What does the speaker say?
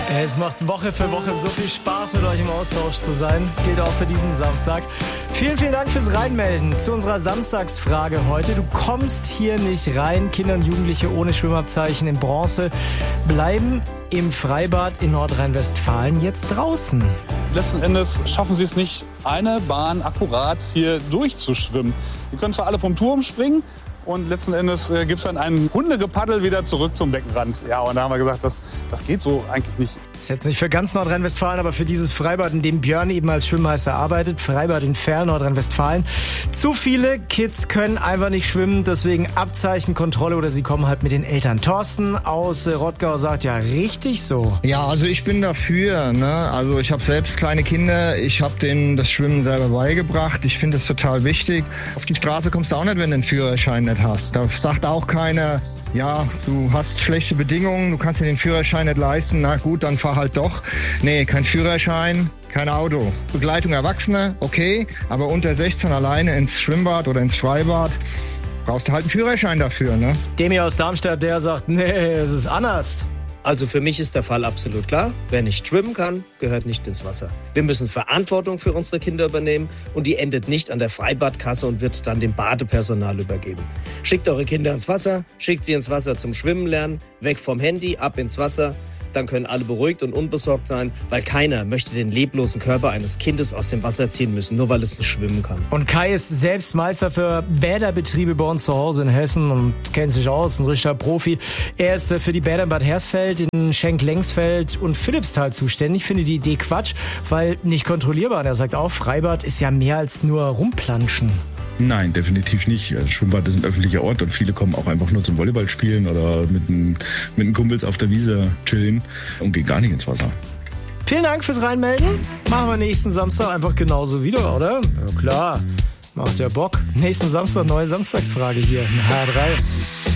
Es macht Woche für Woche so viel Spaß, mit euch im Austausch zu sein. Gilt auch für diesen Samstag. Vielen, vielen Dank fürs Reinmelden zu unserer Samstagsfrage heute. Du kommst hier nicht rein. Kinder und Jugendliche ohne Schwimmabzeichen in Bronze bleiben im Freibad in Nordrhein-Westfalen jetzt draußen. Letzten Endes schaffen sie es nicht, eine Bahn akkurat hier durchzuschwimmen. Die können zwar alle vom Turm springen, und letzten Endes gibt es dann ein Hundegepaddel wieder zurück zum Beckenrand. Ja, und da haben wir gesagt, das geht so eigentlich nicht. Das ist jetzt nicht für ganz Nordrhein-Westfalen, aber für dieses Freibad, in dem Björn eben als Schwimmmeister arbeitet, Freibad in Verl, Nordrhein-Westfalen. Zu viele Kids können einfach nicht schwimmen, deswegen Abzeichenkontrolle oder sie kommen halt mit den Eltern. Thorsten aus Rottgau sagt, ja, richtig so. Ja, also ich bin dafür, ne? Also ich habe selbst kleine Kinder, ich habe denen das Schwimmen selber beigebracht. Ich finde es total wichtig. Auf die Straße kommst du auch nicht, wenn du einen Führerschein nicht hast. Da sagt auch keiner, ja, du hast schlechte Bedingungen, du kannst dir den Führerschein nicht leisten, na gut, dann fahr halt doch. Nee, kein Führerschein, kein Auto. Begleitung Erwachsener, okay, aber unter 16 alleine ins Schwimmbad oder ins Freibad, brauchst du halt einen Führerschein dafür, ne? Demi aus Darmstadt, der sagt, nee, es ist anders. Also für mich ist der Fall absolut klar. Wer nicht schwimmen kann, gehört nicht ins Wasser. Wir müssen Verantwortung für unsere Kinder übernehmen und die endet nicht an der Freibadkasse und wird dann dem Badepersonal übergeben. Schickt eure Kinder ins Wasser, schickt sie ins Wasser zum Schwimmen lernen, weg vom Handy, ab ins Wasser. Dann können alle beruhigt und unbesorgt sein, weil keiner möchte den leblosen Körper eines Kindes aus dem Wasser ziehen müssen, nur weil es nicht schwimmen kann. Und Kai ist selbst Meister für Bäderbetriebe bei uns zu Hause in Hessen und kennt sich aus, ein richtiger Profi. Er ist für die Bäder in Bad Hersfeld, in Schenk-Lengsfeld und Philippsthal zuständig. Ich finde die Idee Quatsch, weil nicht kontrollierbar. Er sagt auch, Freibad ist ja mehr als nur rumplanschen. Nein, definitiv nicht. Schwimmbad ist ein öffentlicher Ort und viele kommen auch einfach nur zum Volleyball spielen oder mit den Kumpels auf der Wiese chillen und gehen gar nicht ins Wasser. Vielen Dank fürs Reinmelden. Machen wir nächsten Samstag einfach genauso wieder, oder? Ja klar, macht ja Bock. Nächsten Samstag neue Samstagsfrage hier in HR3.